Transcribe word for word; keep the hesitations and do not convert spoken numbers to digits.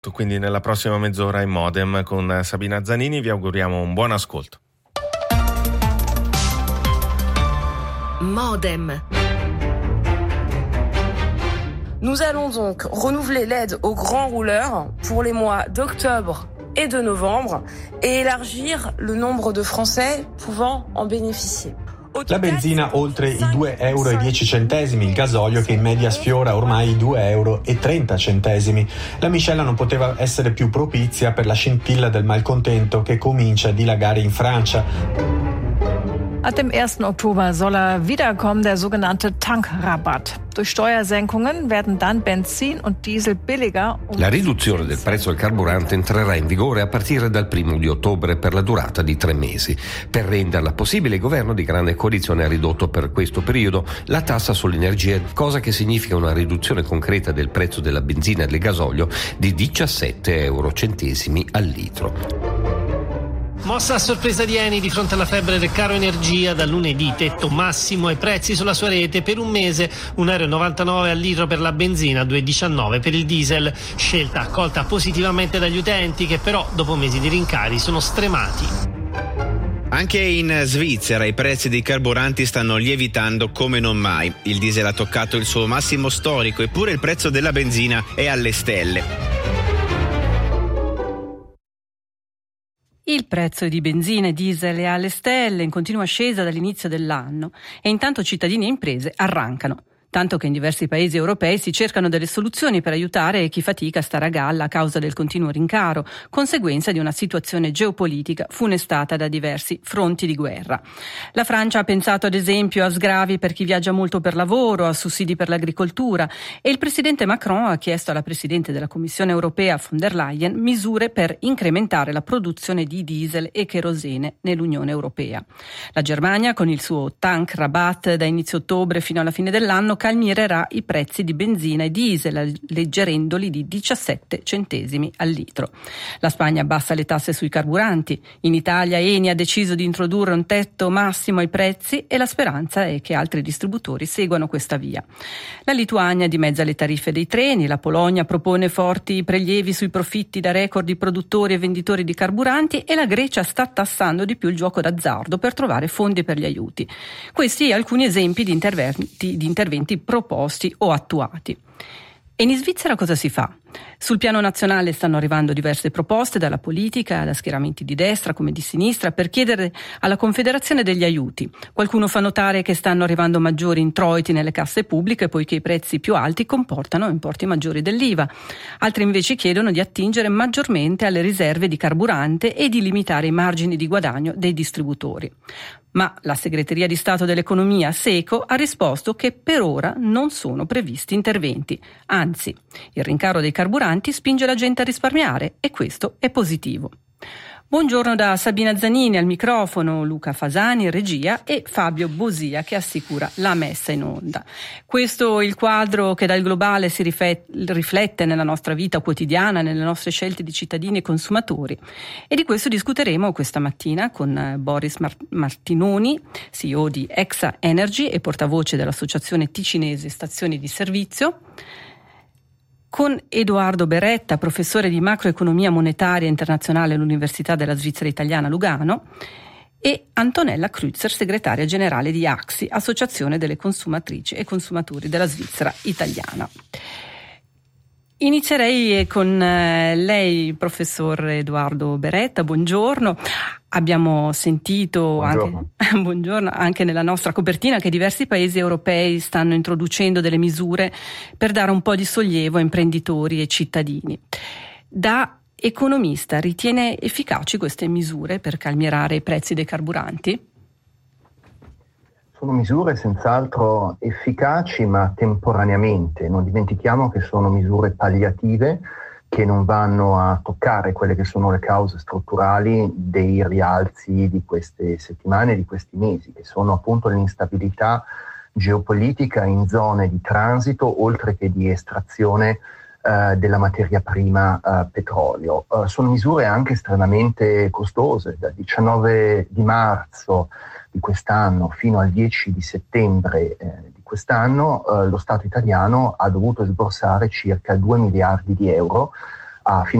Quindi nella prossima mezz'ora in Modem con Sabina Zanini. Vi auguriamo un buon ascolto. Modem. Nous allons donc renouveler l'aide aux grands rouleurs pour les mois d'octobre et de novembre et élargir le nombre de Français pouvant en bénéficier. La benzina oltre i due euro e dieci centesimi, il gasolio che in media sfiora ormai i due euro e trenta centesimi. La miscela non poteva essere più propizia per la scintilla del malcontento che comincia a dilagare in Francia. Ab dem ersten Oktober soll er wiederkommen, der sogenannte Tankrabatt. Durch Steuersenkungen werden dann Benzin und Diesel billiger. La riduzione del prezzo del carburante entrerà in vigore a partire dal primo di ottobre per la durata di tre mesi. Per renderla possibile, il governo di grande coalizione ha ridotto per questo periodo la tassa sull'energia, cosa che significa una riduzione concreta del prezzo della benzina e del gasolio di diciassette euro centesimi al litro. Mossa a sorpresa di Eni di fronte alla febbre del caro energia, da lunedì tetto massimo ai prezzi sulla sua rete per un mese, un euro e novantanove al litro per la benzina, due e diciannove per il diesel, scelta accolta positivamente dagli utenti che però dopo mesi di rincari sono stremati. Anche in Svizzera i prezzi dei carburanti stanno lievitando come non mai. Il diesel ha toccato il suo massimo storico, eppure il prezzo della benzina è alle stelle. Il prezzo di benzina e diesel è alle stelle, in continua ascesa dall'inizio dell'anno, e intanto cittadini e imprese arrancano. Tanto che in diversi paesi europei si cercano delle soluzioni per aiutare chi fatica a stare a galla a causa del continuo rincaro, conseguenza di una situazione geopolitica funestata da diversi fronti di guerra. La Francia ha pensato ad esempio a sgravi per chi viaggia molto per lavoro, a sussidi per l'agricoltura, e il presidente Macron ha chiesto alla presidente della Commissione europea von der Leyen misure per incrementare la produzione di diesel e kerosene nell'Unione Europea. La Germania, con il suo Tankrabatt da inizio ottobre fino alla fine dell'anno, calmiererà i prezzi di benzina e diesel, alleggerendoli di diciassette centesimi al litro. La Spagna abbassa le tasse sui carburanti. In Italia Eni ha deciso di introdurre un tetto massimo ai prezzi e la speranza è che altri distributori seguano questa via. La Lituania dimezza le tariffe dei treni, la Polonia propone forti prelievi sui profitti da record di produttori e venditori di carburanti e la Grecia sta tassando di più il gioco d'azzardo per trovare fondi per gli aiuti. Questi alcuni esempi di interventi, di interventi proposti o attuati. E in Svizzera cosa si fa? Sul piano nazionale stanno arrivando diverse proposte dalla politica, da schieramenti di destra come di sinistra, per chiedere alla Confederazione degli aiuti. Qualcuno fa notare che stanno arrivando maggiori introiti nelle casse pubbliche poiché i prezzi più alti comportano importi maggiori dell'I V A. Altri invece chiedono di attingere maggiormente alle riserve di carburante e di limitare i margini di guadagno dei distributori. Ma la Segreteria di Stato dell'Economia, SECO, ha risposto che per ora non sono previsti interventi. Anzi, il rincaro dei carburanti spinge la gente a risparmiare e questo è positivo. Buongiorno da Sabina Zanini al microfono, Luca Fasani in regia e Fabio Bosia che assicura la messa in onda. Questo è il quadro che dal globale si riflette nella nostra vita quotidiana, nelle nostre scelte di cittadini e consumatori. E di questo discuteremo questa mattina con Boris Martinoni, C E O di Exa Energy e portavoce dell'Associazione Ticinese Stazioni di Servizio, con Edoardo Beretta, professore di macroeconomia monetaria internazionale all'Università della Svizzera Italiana Lugano, e Antonella Kreuzer, segretaria generale di A C S I, Associazione delle consumatrici e consumatori della Svizzera Italiana. Inizierei con lei, professor Edoardo Beretta, buongiorno. Abbiamo sentito buongiorno. Anche, buongiorno, anche nella nostra copertina che diversi paesi europei stanno introducendo delle misure per dare un po' di sollievo a imprenditori e cittadini. Da economista, ritiene efficaci queste misure per calmierare i prezzi dei carburanti? Sono misure senz'altro efficaci, ma temporaneamente. Non dimentichiamo che sono misure palliative che non vanno a toccare quelle che sono le cause strutturali dei rialzi di queste settimane, di questi mesi, che sono appunto l'instabilità geopolitica in zone di transito, oltre che di estrazione eh, della materia prima eh, petrolio. Eh, sono misure anche estremamente costose. Dal diciannove di marzo di quest'anno fino al dieci di settembre eh, di quest'anno eh, lo Stato italiano ha dovuto sborsare circa due miliardi di euro a finanziare